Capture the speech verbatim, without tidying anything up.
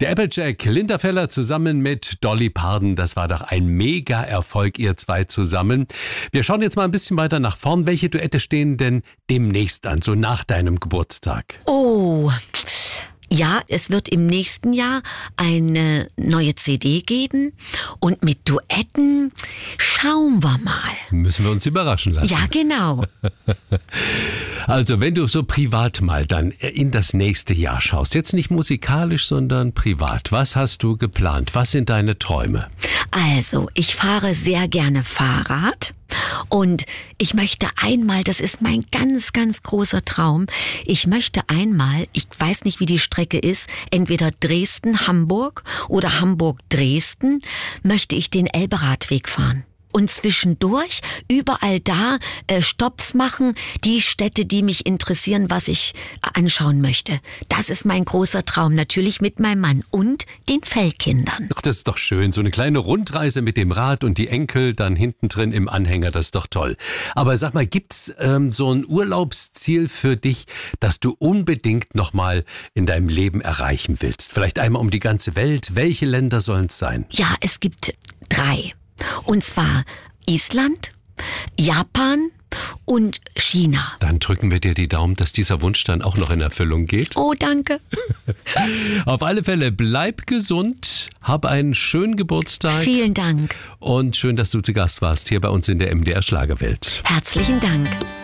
Der Applejack, Linda Feller zusammen mit Dolly Parton, das war doch ein Mega-Erfolg, ihr zwei zusammen. Wir schauen jetzt mal ein bisschen weiter nach vorn. Welche Duette stehen denn demnächst an, so nach deinem Geburtstag? Oh, ja, es wird im nächsten Jahr eine neue C D geben und mit Duetten schauen wir mal. Müssen wir uns überraschen lassen. Ja, genau. Also, wenn du so privat mal dann in das nächste Jahr schaust, jetzt nicht musikalisch, sondern privat, was hast du geplant? Was sind deine Träume? Also, ich fahre sehr gerne Fahrrad. Und ich möchte einmal, das ist mein ganz, ganz großer Traum, ich möchte einmal, ich weiß nicht, wie die Strecke ist, entweder Dresden-Hamburg oder Hamburg-Dresden, möchte ich den Elberadweg fahren. Und zwischendurch überall da äh, Stopps machen, die Städte, die mich interessieren, was ich anschauen möchte. Das ist mein großer Traum, natürlich mit meinem Mann und den Fellkindern. Ach, das ist doch schön, so eine kleine Rundreise mit dem Rad und die Enkel dann hinten drin im Anhänger, das ist doch toll. Aber sag mal, gibt's ähm, so ein Urlaubsziel für dich, das du unbedingt nochmal in deinem Leben erreichen willst? Vielleicht einmal um die ganze Welt. Welche Länder sollen es sein? Ja, es gibt drei. Und zwar Island, Japan und China. Dann drücken wir dir die Daumen, dass dieser Wunsch dann auch noch in Erfüllung geht. Oh, danke. Auf alle Fälle, bleib gesund, hab einen schönen Geburtstag. Vielen Dank. Und schön, dass du zu Gast warst hier bei uns in der M D R Schlagerwelt. Herzlichen Dank.